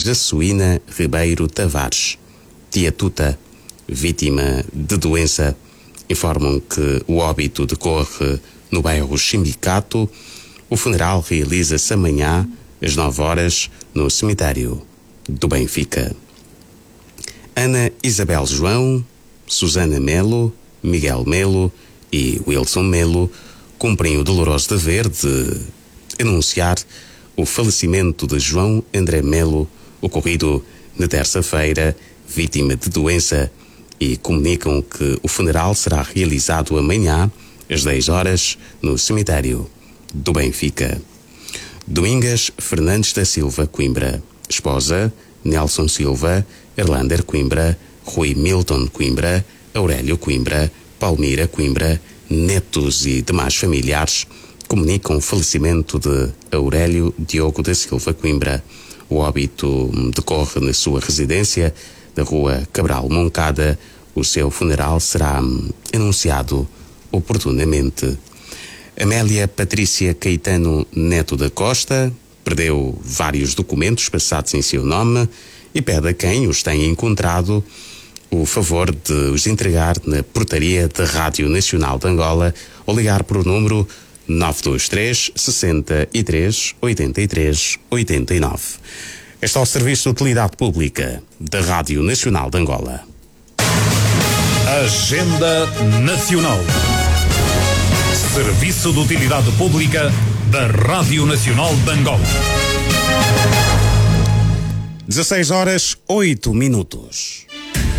Jaçoína Ribeiro Tavares, tia Tuta, vítima de doença. Informam que o óbito decorre no bairro Chimbicato. O funeral realiza-se amanhã às 9 horas no cemitério do Benfica. Ana Isabel João, Susana Melo, Miguel Melo e Wilson Melo cumprem o doloroso dever de anunciar o falecimento de João André Melo, ocorrido na terça-feira, vítima de doença, e comunicam que o funeral será realizado amanhã às 10 horas no cemitério do Benfica. Domingas Fernandes da Silva Coimbra, esposa Nelson Silva, Erlander Coimbra, Rui Milton Coimbra, Aurélio Coimbra, Palmira Coimbra, netos e demais familiares comunicam o falecimento de Aurélio Diogo da Silva Coimbra. O óbito decorre na sua residência da Rua Cabral Moncada. O seu funeral será anunciado oportunamente. Amélia Patrícia Caetano Neto da Costa perdeu vários documentos passados em seu nome e pede a quem os tenha encontrado o favor de os entregar na portaria da Rádio Nacional de Angola ou ligar para o número 923 63 83 89. Este é o Serviço de Utilidade Pública da Rádio Nacional de Angola. Agenda Nacional. Serviço de Utilidade Pública da Rádio Nacional de Angola. 16 horas 8 minutos.